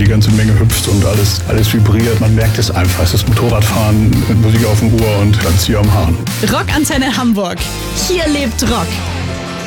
die ganze Menge hüpft und alles vibriert. Man merkt es einfach. Es ist Motorradfahren mit Musik auf dem Ohr und ganz hier am Hahn. Rockantenne Hamburg. Hier lebt Rock.